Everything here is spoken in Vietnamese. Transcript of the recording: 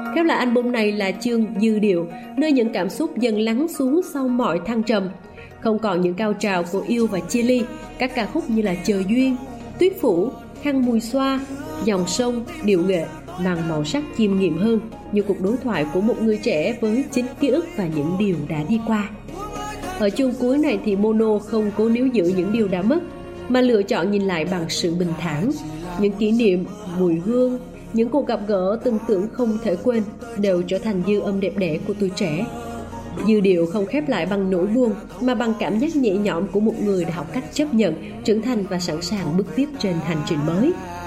Khép lại album này là chương Dư Điệu, nơi những cảm xúc dần lắng xuống sau mọi thăng trầm. Không còn những cao trào của yêu và chia ly, các ca khúc như là Chờ Duyên, Tuyết Phủ, Khăn Mùi Xoa, Dòng Sông, Điệu Nghệ mang màu sắc chiêm nghiệm hơn, như cuộc đối thoại của một người trẻ với chính ký ức và những điều đã đi qua. Ở chương cuối này thì Mono không cố níu giữ những điều đã mất, mà lựa chọn nhìn lại bằng sự bình thản. Những kỷ niệm, mùi hương, những cuộc gặp gỡ từng tưởng không thể quên đều trở thành dư âm đẹp đẽ của tuổi trẻ. Dư Điệu không khép lại bằng nỗi buồn, mà bằng cảm giác nhẹ nhõm của một người đã học cách chấp nhận, trưởng thành và sẵn sàng bước tiếp trên hành trình mới.